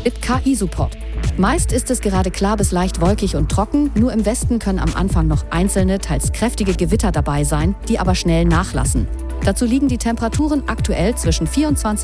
mit KI-Support. Meist ist es gerade klar bis leicht wolkig und trocken, nur im Westen können am Anfang noch einzelne, teils kräftige Gewitter dabei sein, die aber schnell nachlassen. Dazu liegen die Temperaturen aktuell zwischen 24